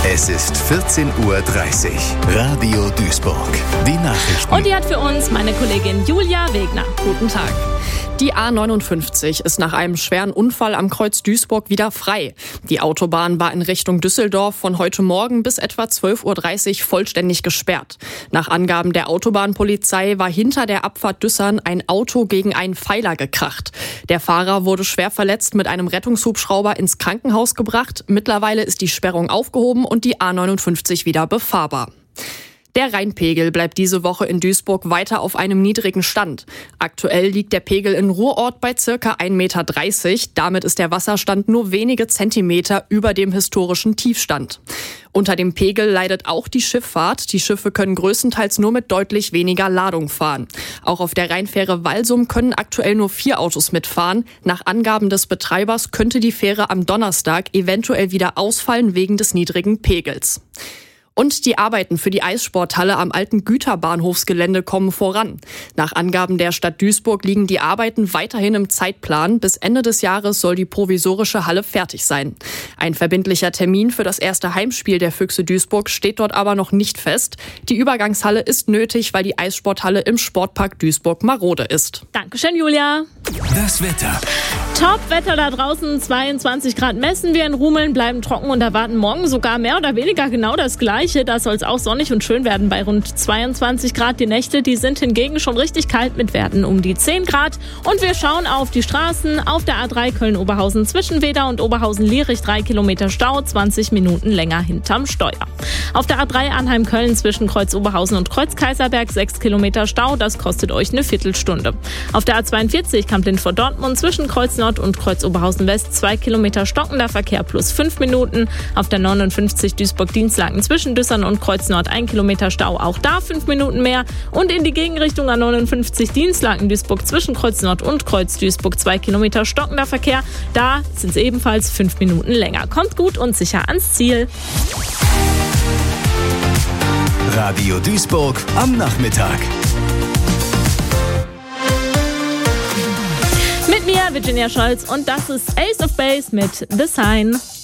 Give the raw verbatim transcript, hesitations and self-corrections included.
Es ist vierzehn Uhr dreißig. Radio Duisburg. Die Nachrichten. Und die hat für uns meine Kollegin Julia Wegner. Guten Tag. Die A neunundfünfzig ist nach einem schweren Unfall am Kreuz Duisburg wieder frei. Die Autobahn war in Richtung Düsseldorf von heute Morgen bis etwa zwölf Uhr dreißig vollständig gesperrt. Nach Angaben der Autobahnpolizei war hinter der Abfahrt Düssern ein Auto gegen einen Pfeiler gekracht. Der Fahrer wurde schwer verletzt mit einem Rettungshubschrauber ins Krankenhaus gebracht. Mittlerweile ist die Sperrung aufgehoben und die A neunundfünfzig wieder befahrbar. Der Rheinpegel bleibt diese Woche in Duisburg weiter auf einem niedrigen Stand. Aktuell liegt der Pegel in Ruhrort bei circa ein Meter dreißig. Damit ist der Wasserstand nur wenige Zentimeter über dem historischen Tiefstand. Unter dem Pegel leidet auch die Schifffahrt. Die Schiffe können größtenteils nur mit deutlich weniger Ladung fahren. Auch auf der Rheinfähre Walsum können aktuell nur vier Autos mitfahren. Nach Angaben des Betreibers könnte die Fähre am Donnerstag eventuell wieder ausfallen wegen des niedrigen Pegels. Und die Arbeiten für die Eissporthalle am alten Güterbahnhofsgelände kommen voran. Nach Angaben der Stadt Duisburg liegen die Arbeiten weiterhin im Zeitplan. Bis Ende des Jahres soll die provisorische Halle fertig sein. Ein verbindlicher Termin für das erste Heimspiel der Füchse Duisburg steht dort aber noch nicht fest. Die Übergangshalle ist nötig, weil die Eissporthalle im Sportpark Duisburg marode ist. Dankeschön, Julia. Das Wetter. Top-Wetter da draußen, zweiundzwanzig Grad messen wir in Rumeln, bleiben trocken und erwarten morgen sogar mehr oder weniger genau das Gleiche. Da soll es auch sonnig und schön werden bei rund zweiundzwanzig Grad. Die Nächte, die sind hingegen schon richtig kalt mit Werten um die zehn Grad. Und wir schauen auf die Straßen. Auf der A drei Köln-Oberhausen zwischen Weder und Oberhausen-Lierich drei Kilometer Stau, zwanzig Minuten länger hinterm Steuer. Auf der A drei Arnheim-Köln zwischen Kreuz Oberhausen und Kreuz Kaiserberg sechs Kilometer Stau, das kostet euch eine Viertelstunde. Auf der A zweiundvierzig Kamplin vor Dortmund zwischen Kreuz Nord und Kreuz Oberhausen West zwei Kilometer stockender Verkehr plus fünf Minuten. Auf der neunundfünfzig Duisburg-Dienstlaken zwischen Düssern und Kreuz Nord ein Kilometer Stau, auch da fünf Minuten mehr. Und in die Gegenrichtung A neunundfünfzig Dienstlaken Duisburg zwischen Kreuz Nord und Kreuz Duisburg zwei Kilometer stockender Verkehr. Da sind es ebenfalls fünf Minuten länger. Kommt gut und sicher ans Ziel. Radio Duisburg am Nachmittag. Mit mir, Virginia Scholz, und das ist Ace of Base mit The Sign.